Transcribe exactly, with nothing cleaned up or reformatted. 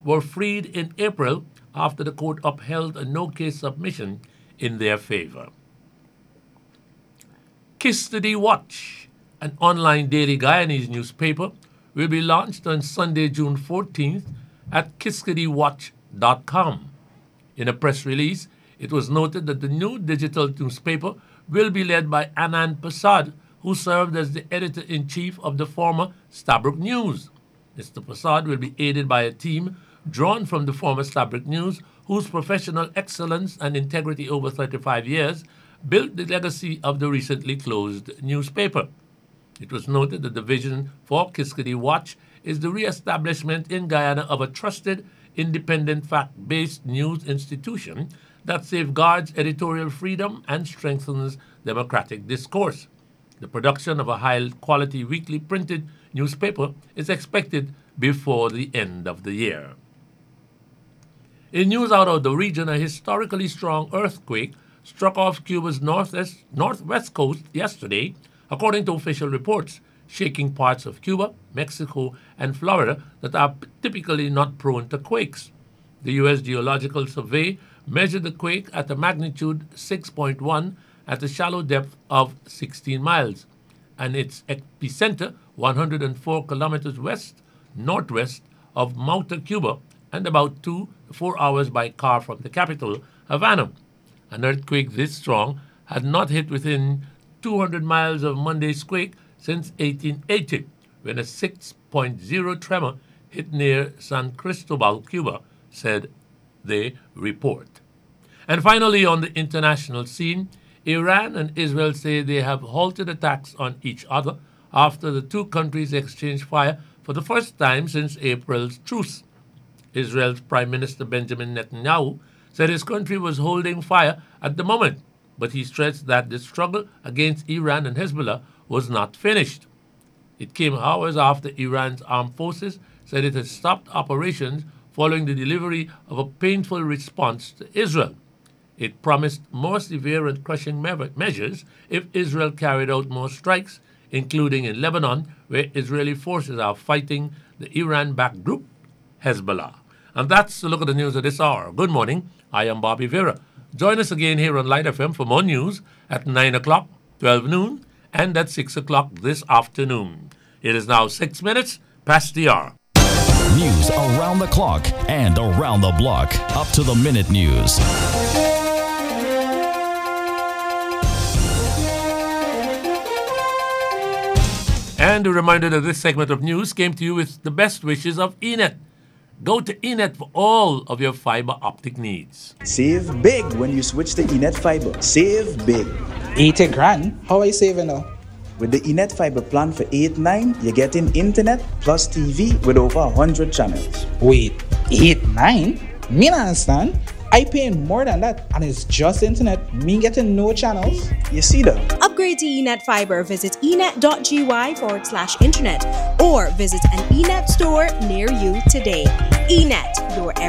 were freed in April after the court upheld a no-case submission in their favor. Custody Watch, an online daily Guyanese newspaper, will be launched on Sunday, June fourteenth at custody watch dot com. In a press release, it was noted that the new digital newspaper will be led by Anand Prasad, who served as the editor-in-chief of the former Stabrook News. Mister Prasad will be aided by a team drawn from the former Stabrook News, whose professional excellence and integrity over thirty-five years built the legacy of the recently closed newspaper. It was noted that the vision for Custody Watch is the re-establishment in Guyana of a trusted, independent, fact-based news institution that safeguards editorial freedom and strengthens democratic discourse. The production of a high-quality weekly printed newspaper is expected before the end of the year. In news out of the region, a historically strong earthquake struck off Cuba's northwest, northwest coast yesterday, according to official reports, shaking parts of Cuba, Mexico, and Florida that are typically not prone to quakes. The U S Geological Survey measured the quake at a magnitude six point one at a shallow depth of sixteen miles, and its epicenter one hundred four kilometers west northwest of Mauta, Cuba, and about two to four hours by car from the capital, Havana. An earthquake this strong had not hit within two hundred miles of Monday's quake since eighteen eighty, when a six point oh tremor hit near San Cristobal, Cuba, said the report. And finally, on the international scene, Iran and Israel say they have halted attacks on each other after the two countries exchanged fire for the first time since April's truce. Israel's Prime Minister Benjamin Netanyahu said his country was holding fire at the moment, but he stressed that the struggle against Iran and Hezbollah was not finished. It came hours after Iran's armed forces said it had stopped operations following the delivery of a painful response to Israel. It promised more severe and crushing me- measures if Israel carried out more strikes, including in Lebanon, where Israeli forces are fighting the Iran-backed group Hezbollah. And that's a look at the news of this hour. Good morning. I am Bobby Vera. Join us again here on Light F M for more news at nine o'clock, twelve noon, and at six o'clock this afternoon. It is now six minutes past the hour. News around the clock and around the block. Up to the minute news. And a reminder that this segment of news came to you with the best wishes of E N E T. Go to E N E T for all of your fiber optic needs. Save big when you switch to E N E T Fiber. Save big. eighty grand? How I saving now? With the E N E T Fiber plan for eight nine, you're getting internet plus T V with over one hundred channels. Wait, eight nine? Me not understand. I paying more than that, and it's just internet. Me getting no channels. You see that? Upgrade to E N E T Fiber. Visit enet.gy forward slash internet or visit an E N E T store near you today. E N E T, your